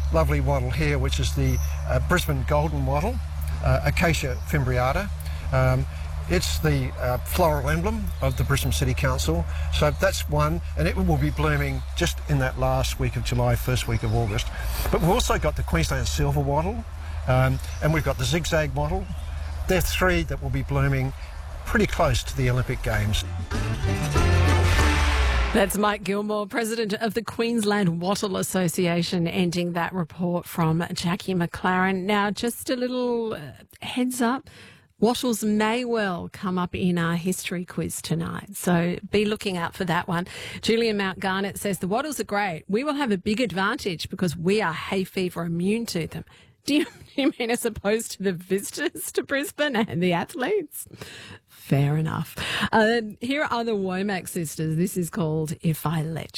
lovely wattle here, which is the Brisbane golden wattle, Acacia fimbriata. It's the floral emblem of the Brisbane City Council. So that's one, and it will be blooming just in that last week of July, first week of August. But we've also got the Queensland silver wattle, and we've got the zigzag wattle. They're three that will be blooming pretty close to the Olympic Games. That's Mike Gilmore, President of the Queensland Wattle Association, ending that report from Jackie McLaren. Now, just a little heads up. Wattles may well come up in our history quiz tonight, so be looking out for that one. Julian Mount Garnett says the wattles are great. We will have a big advantage because we are hay fever immune to them. Do you mean as opposed to the visitors to Brisbane and the athletes? Fair enough. Here are the Womack sisters. This is called If I Let You.